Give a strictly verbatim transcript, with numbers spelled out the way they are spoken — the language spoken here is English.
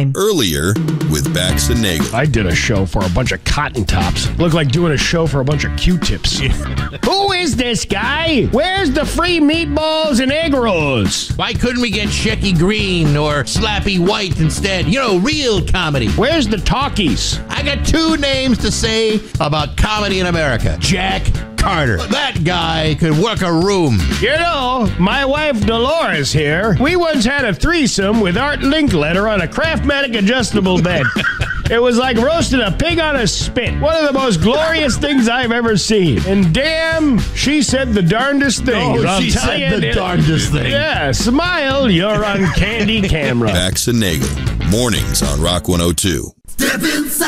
fine. Earlier with Bax and Nagel. I did a show for a bunch of cotton tops. Looked like doing a show for a bunch of Q-tips. Who is this guy? Where's the free meatballs and egg rolls? Why couldn't we get Shecky Green or Slappy White instead? You know, real comedy. Where's the talkies? I got two names to say about comedy in America. Jack Carter. That guy could work a room. You know, my wife Dolores here, we once had a threesome with Art Linkletter on a Craftmatic adjustable bed. It was like roasting a pig on a spit. One of the most glorious things I've ever seen. And damn, she said the darndest things. Oh, I'll she tell said you, the darndest thing. Yeah, smile, you're on candy camera. Bax and Nagel. Mornings on Rock one oh two. Step in